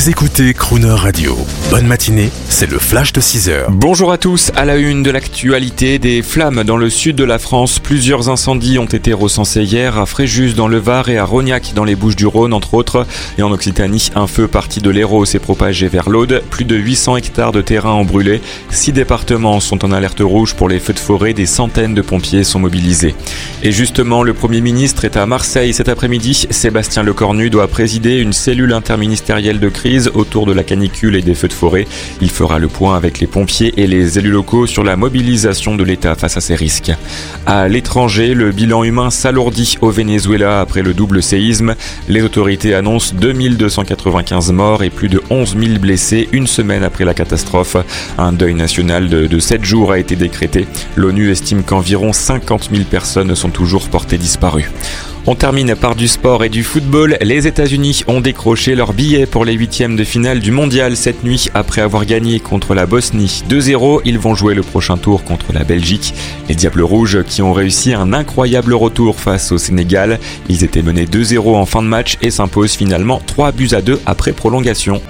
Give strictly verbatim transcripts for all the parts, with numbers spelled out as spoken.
Vous écoutez Crooner Radio. Bonne matinée, c'est le flash de six heures. Bonjour à tous, à la une de l'actualité, des flammes dans le sud de la France. Plusieurs incendies ont été recensés hier à Fréjus dans le Var et à Rognac dans les Bouches-du-Rhône entre autres. Et en Occitanie, un feu parti de l'Hérault s'est propagé vers l'Aude. Plus de huit cents hectares de terrain ont brûlé. Six départements sont en alerte rouge pour les feux de forêt. Des centaines de pompiers sont mobilisés. Et justement, le Premier ministre est à Marseille cet après-midi. Sébastien Lecornu doit présider une cellule interministérielle de crise autour de la canicule et des feux de forêt. Il fera le point avec les pompiers et les élus locaux sur la mobilisation de l'État face à ces risques. À l'étranger, le bilan humain s'alourdit au Venezuela après le double séisme. Les autorités annoncent deux mille deux cent quatre-vingt-quinze morts et plus de onze mille blessés une semaine après la catastrophe. Un deuil national de, de sept jours a été décrété. L'ONU estime qu'environ cinquante mille personnes sont toujours portées disparues. On termine par du sport et du football. Les États-Unis ont décroché leur billet pour les huitièmes de finale du mondial cette nuit après avoir gagné contre la Bosnie deux zéro. Ils vont jouer le prochain tour contre la Belgique. Les Diables Rouges qui ont réussi un incroyable retour face au Sénégal. Ils étaient menés deux zéro en fin de match et s'imposent finalement trois buts à deux après prolongation.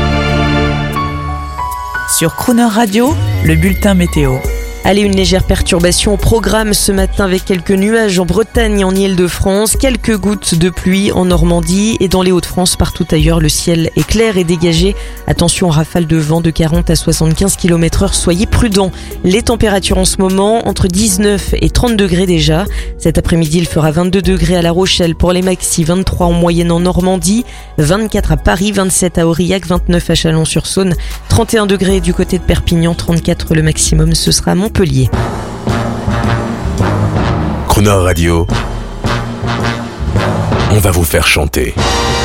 Sur Crooner Radio, le bulletin météo. Allez, une légère perturbation au programme ce matin avec quelques nuages en Bretagne et en Île-de-France, quelques gouttes de pluie en Normandie et dans les Hauts-de-France. Partout ailleurs, le ciel est clair et dégagé. Attention aux rafales de vent de quarante à soixante-quinze kilomètres heure, soyez prudents. Les températures en ce moment, entre dix-neuf et trente degrés déjà. Cet après-midi, il fera vingt-deux degrés à La Rochelle pour les maxi, vingt-trois en moyenne en Normandie, vingt-quatre à Paris, vingt-sept à Aurillac, vingt-neuf à Chalon-sur-Saône, trente et un degrés du côté de Perpignan, trente-quatre le maximum, ce sera à Montpellier. Crooner Radio, on va vous faire chanter.